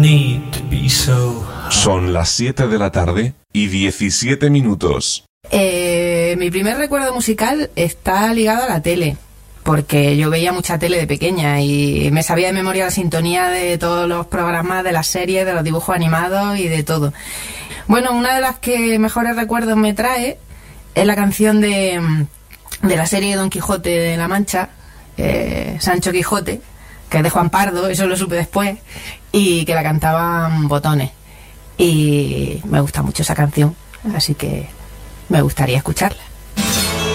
need to be so. Son las 7 de la tarde y 17 minutos. Mi primer recuerdo musical está ligado a la tele, porque yo veía mucha tele de pequeña y me sabía de memoria la sintonía de todos los programas, de las series, de los dibujos animados y de todo. Bueno, una de las que mejores recuerdos me trae es la canción de la serie Don Quijote de la Mancha, Sancho Quijote, que es de Juan Pardo, eso lo supe después, y que la cantaban Botones. Y me gusta mucho esa canción, así que me gustaría escucharla.